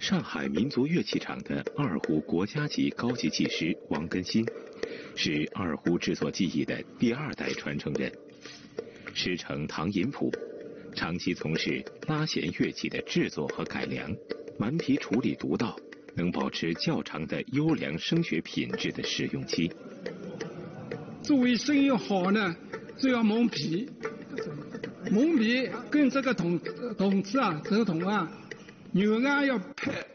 上海民族乐器厂的二胡国家级高级技师王根新，是二胡制作技艺的第2代传承人，师承唐银谱，长期从事拉弦乐器的制作和改良，蛮皮处理独到，能保持较长的优良声学品质的使用期。 作为声音好呢，就要蒙皮，蒙皮跟这个筒子啊，这个筒啊，牛按要拍。